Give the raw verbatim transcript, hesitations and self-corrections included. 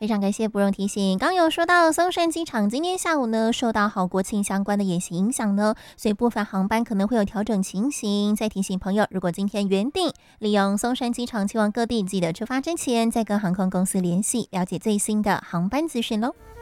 非常感谢不用提醒，刚有说到松山机场今天下午呢，受到好国庆相关的演习影响呢，所以部分航班可能会有调整情形。再提醒朋友，如果今天原定利用松山机场前往各地，记得出发之前再跟航空公司联系，了解最新的航班资讯喽。